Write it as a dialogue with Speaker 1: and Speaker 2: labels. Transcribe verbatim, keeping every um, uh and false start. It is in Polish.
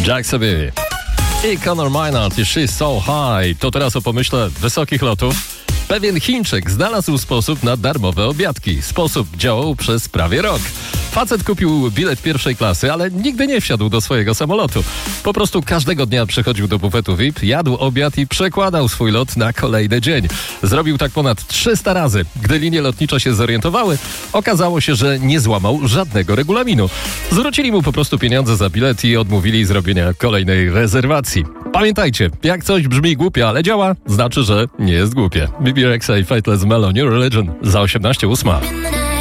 Speaker 1: Jack sobie i Conor Maynard i She's So High. To teraz o pomyśle wysokich lotów. Pewien Chińczyk znalazł sposób na darmowe obiadki. Sposób działał przez prawie rok. Facet kupił bilet pierwszej klasy, ale nigdy nie wsiadł do swojego samolotu. Po prostu każdego dnia przychodził do bufetu V I P, jadł obiad i przekładał swój lot na kolejny dzień. Zrobił tak ponad trzysta razy. Gdy linie lotnicze się zorientowały, okazało się, że nie złamał żadnego regulaminu. Zwrócili mu po prostu pieniądze za bilet i odmówili zrobienia kolejnej rezerwacji. Pamiętajcie, jak coś brzmi głupio, ale działa, znaczy, że nie jest głupie. B B Rexa i Faithless Melon, New Religion za osiemnaście ósma.